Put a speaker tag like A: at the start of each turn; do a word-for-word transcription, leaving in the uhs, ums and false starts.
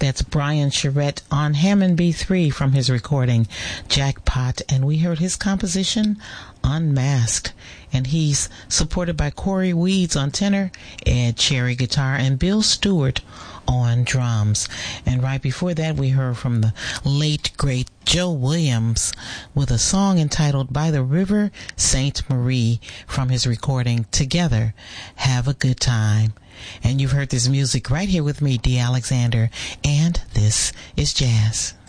A: That's Brian Charette on Hammond B three from his recording Jackpot, and we heard his composition Unmasked. And he's supported by Corey Weeds on tenor, Ed Cherry guitar, and Bill Stewart on drums. And right before that, we heard from the late, great Joe Williams with a song entitled By the River Sainte Marie from his recording Together, Have a Good Time. And you've heard this music right here with me, Dee Alexander, and this is Jazz.